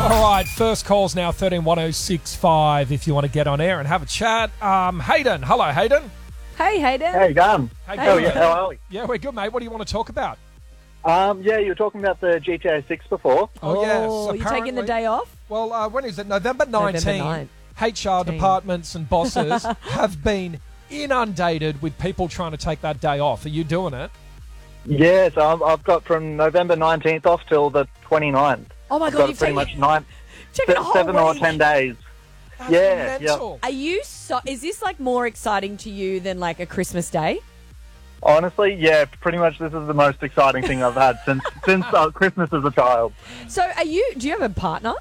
All right, first call's now 131065 if you want to get on air and have a chat. Hayden. Hello, Hayden. Hey, Hayden. Hey, Gun. Hey, Oh, yeah, how are we? Yeah, we're good, mate. What do you want to talk about? Yeah, you were talking about the GTA 6 before. Oh, yes. You taking the day off? Well, when is it? November 19. November HR departments and bosses have been inundated with people trying to take that day off. Are you doing it? Yeah, so I've got from November 19th off till the 29th. Oh my I've God, got you've pretty taken, much taken a whole 7 or week. 10 days. That's Yeah, mental. Are you is this like more exciting to you than like a Christmas day? Honestly, yeah, pretty much this is the most exciting thing I've had since Christmas as a child. So do you have a partner?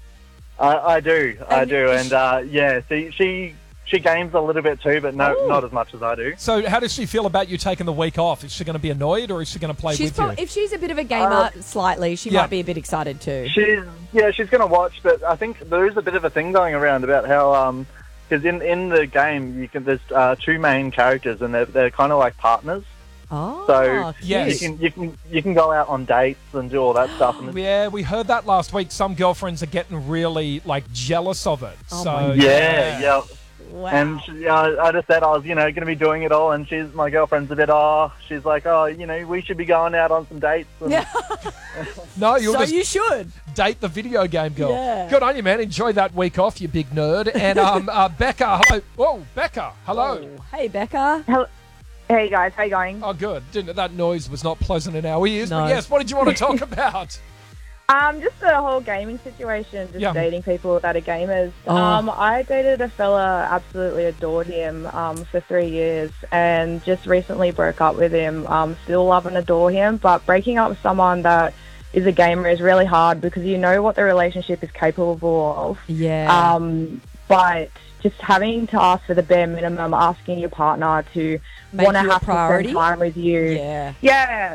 I do, And and yeah, see, she games a little bit too, but not as much as I do. So how does she feel about you taking the week off? Is she going to be annoyed or is she going to play with you? If she's a bit of a gamer slightly, she Yeah. might be a bit excited too. She's going to watch, but I think there is a bit of a thing going around about how because in the game there's two main characters and they're kind of like partners. Oh, So cute. Yes. you can go out on dates and do all that stuff. And Yeah, we heard that last week. Some girlfriends are getting really jealous of it. Oh so my yeah. Wow. And I just said I was going to be doing it all, and my girlfriend's a bit she's like, we should be going out on some dates. And, Yeah. No, you'll So just you should. date the video game girl. Yeah. Good on you, man. Enjoy that week off, you big nerd. And Becca, hello. Whoa, Becca, hello. Oh, hey, Becca. Hey guys, how you going? Oh, good. That noise was not pleasant in our ears. No. But yes, what did you want to talk about? Just the whole gaming situation, just Yeah. dating people that are gamers. Oh. I dated a fella, absolutely adored him for 3 years, and just recently broke up with him. Still love and adore him, but breaking up with someone that is a gamer is really hard because you know what the relationship is capable of. Yeah. But just having to ask for the bare minimum, asking your partner to Make want to you a have to priority? spend time with you. Yeah. Yeah,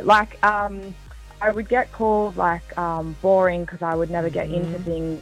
I would get called boring because I would never get into things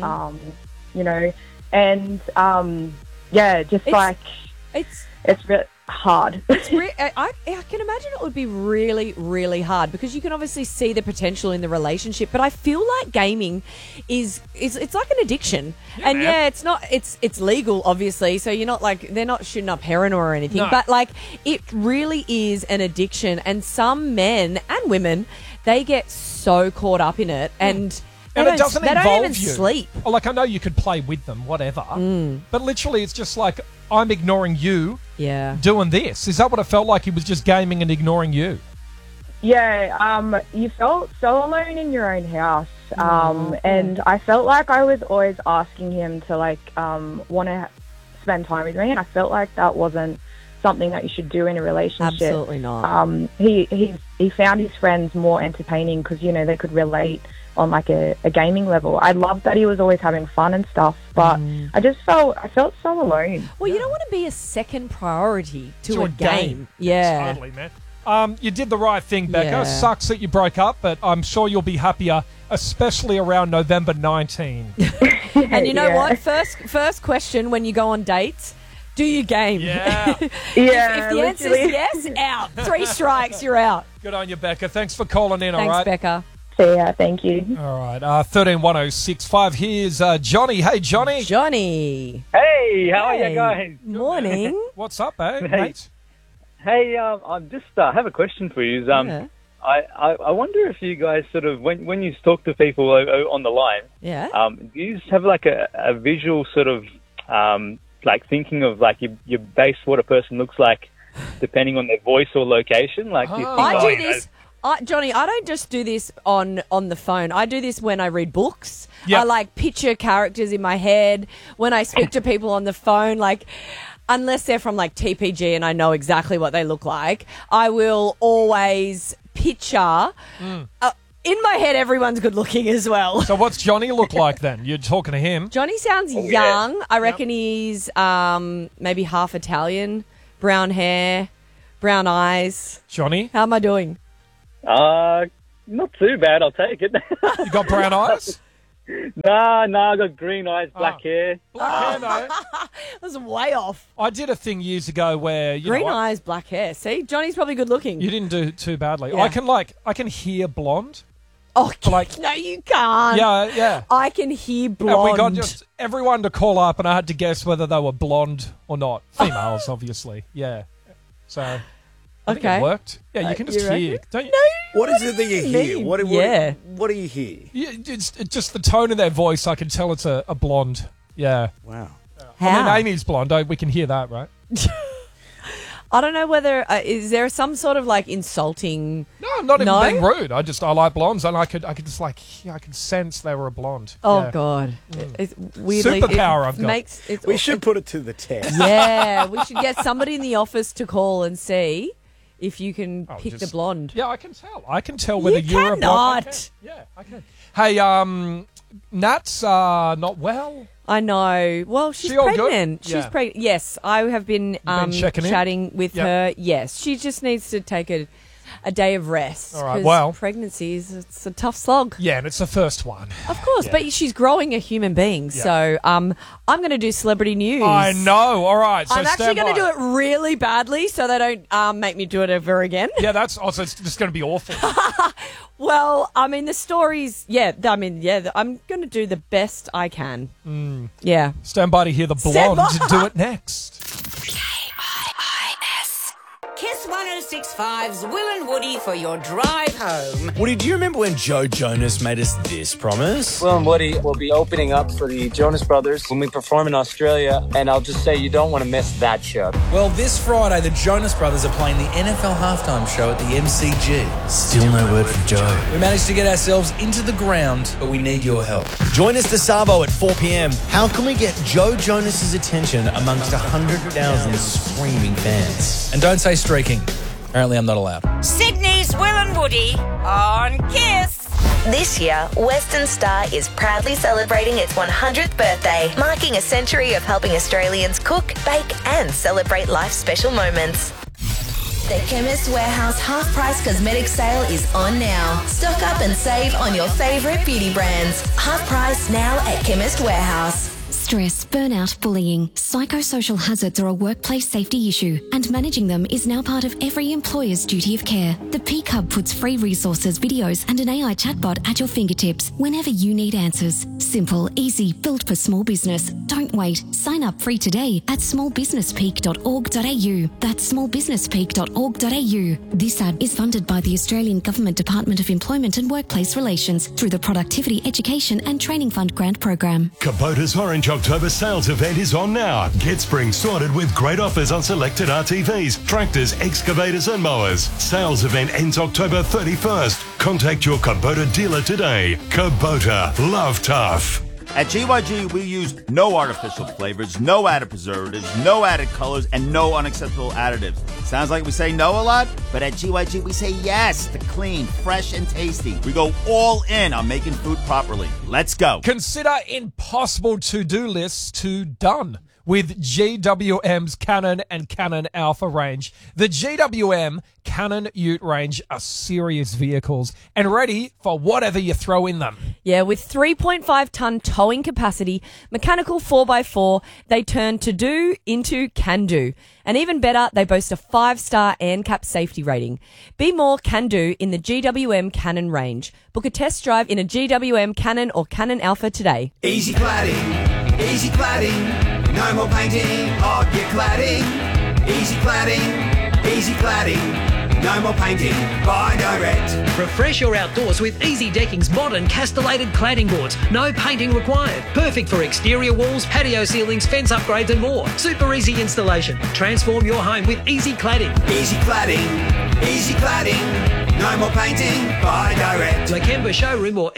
and just it's really hard. I can imagine it would be really, really hard because you can obviously see the potential in the relationship, but I feel like gaming is it's like an addiction. And it's legal obviously, so you're not they're not shooting up heroin or anything, No. but it really is an addiction, and some men and women, they get so caught up in it and And it doesn't they involve don't even you. sleep. Oh, I know you could play with them, whatever. But literally, it's just like, I'm ignoring you Yeah. doing this. Is that what it felt like? He was just gaming and ignoring you? Yeah, you felt so alone in your own house. And I felt like I was always asking him to want to spend time with me, and I felt like that wasn't something that you should do in a relationship. Absolutely not. He found his friends more entertaining because they could relate on a gaming level. I loved that he was always having fun and stuff, but I felt so alone. Well, you don't want to be a second priority to To a game. Yeah. Totally, man. You did the right thing, Becca. Yeah. Sucks that you broke up, but I'm sure you'll be happier, especially around November 19. And you know Yeah. what? First question when you go on dates, do you game? Yeah. Yeah, If the answer is literally. yes, out. 3 strikes, you're out. Good on you, Becca. Thanks for calling in, all Thanks, right? Becca. So yeah, thank you. All right, 131065. Here's Johnny. Hey, Johnny. Johnny. Hey, how are Hey. you guys? Morning. What's up, eh, Hey. mate? Hey, I'm just have a question for you. Yeah. I wonder if you guys sort of when you talk to people on the line, Yeah. do you just have a visual sort of thinking of you base what a person looks like depending on their voice or location? Do you think, I do this. Johnny, I don't just do this on the phone. I do this when I read books. Yep. I picture characters in my head. When I speak to people on the phone, unless they're from TPG and I know exactly what they look like, I will always picture. In my head, everyone's good looking as well. So what's Johnny look like then? You're talking to him. Johnny sounds young. I reckon he's maybe half Italian, brown hair, brown eyes. Johnny, How am I doing? not too bad. I'll take it. you got brown eyes? Nah, I got green eyes, black hair. Black hair, though. That was way off. I did a thing years ago where Green eyes, black hair. See, Johnny's probably good looking. you didn't do too badly. Yeah. I can hear blonde. Oh, Like- no, you can't. Yeah. I can hear And blonde. we got just everyone to call up, and I had to guess whether they were blonde or not. Females, obviously. Yeah. So, I think Okay. it worked. Yeah, you can just you hear. reckon? Don't you? What is it that you hear? mean? What do you hear? Yeah, it's just the tone of their voice. I can tell it's a blonde. Yeah. Wow. How? I mean, Amy's blonde. We can hear that, right? I don't know whether is there some sort of like insulting. No, I'm not even No? being rude. I like blondes, and I could just like I could sense they were a blonde. Oh Yeah. God, it's weirdly Superpower I've got. Makes it, We should put it to the test. Yeah, we should get somebody in the office to call and see if you can Oh, pick the just- blonde. Yeah, I can tell. I can tell whether You you're a blonde. I cannot. can. Yeah, I can. Hey, Nat's not well. I know. Well, she's She all good? pregnant. Yeah. She's pregnant. Yes, I have been, been checking in? chatting with Yep. her. Yes, she just needs to take a day of rest. All right, 'cause well- pregnancy it's a tough slog. Yeah, and it's the first one. Of course, Yeah. but she's growing a human being. Yeah. So I'm going to do celebrity news. I know. All right. So I'm actually stand going to by. do it really badly so they don't make me do it ever again. Yeah, that's also it's just going to be awful. Well, I mean, the stories, I'm going to do the best I can. Yeah. Stand by to hear the Stand blonde by. do it next. Kiss 106.5's Will and Woody for your drive home. Woody, do you remember when Joe Jonas made us this promise? Will and Woody will be opening up for the Jonas Brothers when we perform in Australia, and I'll just say you don't want to miss that show. Well, this Friday, the Jonas Brothers are playing the NFL halftime show at the MCG. Still no word from Joe. We managed to get ourselves into the ground, but we need your help. Join us this Savo at 4 p.m. How can we get Joe Jonas's attention amongst 100,000 screaming fans? And don't say streaking. Apparently I'm not allowed. Sydney's Will and Woody on Kiss. This year, Western Star is proudly celebrating its 100th birthday, marking a century of helping Australians cook, bake, and celebrate life's special moments. The Chemist Warehouse half-price cosmetic sale is on now. Stock up and save on your favourite beauty brands. Half price now at Chemist Warehouse. Stress, burnout, bullying, psychosocial hazards are a workplace safety issue, and managing them is now part of every employer's duty of care. The Peak Hub puts free resources, videos, and an AI chatbot at your fingertips whenever you need answers. Simple, easy, built for small business. Don't wait. Sign up free today at smallbusinesspeak.org.au. That's smallbusinesspeak.org.au. This ad is funded by the Australian Government Department of Employment and Workplace Relations through the Productivity, Education and Training Fund grant program. Kubota's Orange October sales event is on now. Get spring sorted with great offers on selected RTVs, tractors, excavators and mowers. Sales event ends October 31st. Contact your Kubota dealer today. Kubota, love tough. At GYG, we use no artificial flavors, no added preservatives, no added colors, and no unacceptable additives. Sounds like we say no a lot, but at GYG, we say yes to clean, fresh, and tasty. We go all in on making food properly. Let's go. Consider impossible to-do lists to done with GWM's Canon and Canon Alpha range. The GWM Canon Ute range are serious vehicles and ready for whatever you throw in them. Yeah, with 3.5-ton towing capacity, mechanical 4x4, they turn to-do into can-do. And even better, they boast a 5-star ANCAP safety rating. Be more can-do in the GWM Canon range. Book a test drive in a GWM Canon or Canon Alpha today. Easy cladding, easy cladding. No more painting, oh, get cladding. Easy cladding, easy cladding. No more painting, buy direct. Refresh your outdoors with Easy Decking's modern castellated cladding boards. No painting required. Perfect for exterior walls, patio ceilings, fence upgrades and more. Super easy installation. Transform your home with Easy Cladding. Easy cladding, easy cladding. No more painting, buy direct. Lakemba Showroom or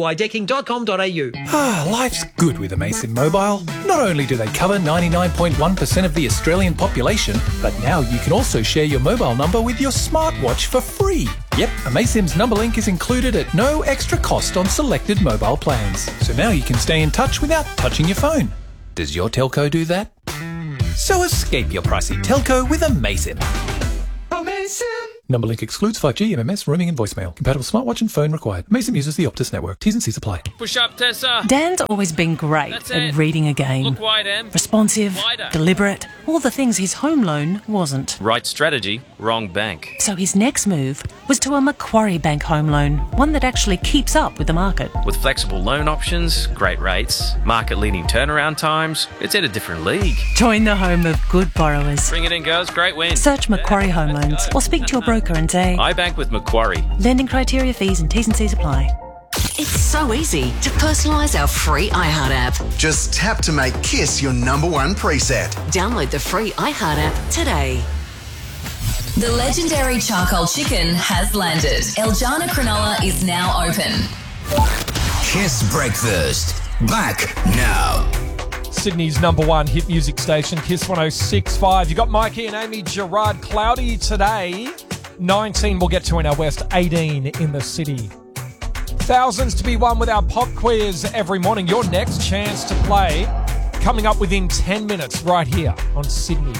ezydecking.com.au. Life's good with Amasim Mobile. Not only do they cover 99.1% of the Australian population, but now you can also share your mobile number with your smartwatch for free. Yep, Amasim's number link is included at no extra cost on selected mobile plans. So now you can stay in touch without touching your phone. Does your telco do that? So escape your pricey telco with Amasim. Number link excludes 5G, MMS, roaming and voicemail. Compatible smartwatch and phone required. Amasim uses the Optus network. T's and C's apply. Push up, Tessa. Dan's always been great at reading a game. Look wide, Em. Responsive, Wider. deliberate, all the things his home loan wasn't. Right strategy, wrong bank. So his next move was to a Macquarie Bank home loan, one that actually keeps up with the market. With flexible loan options, great rates, market-leading turnaround times, it's in a different league. Join the home of good borrowers. Bring it in, girls. Great win. Search Macquarie Home Loans or speak to your broker and say, I bank with Macquarie. Lending criteria, fees and T's and C's apply. It's so easy to personalise our free iHeart app. Just tap to make Kiss your number one preset. Download the free iHeart app today. The legendary charcoal chicken has landed. Eljana Cronulla is now open. Kiss Breakfast. Back now. Sydney's number one hit music station, Kiss 106.5. You got Mikey and Amy Gerard. Cloudy today. 19 we'll get to in our west, 18 in the city. Thousands to be won with our pop quiz every morning. Your next chance to play coming up within 10 minutes right here on Sydney.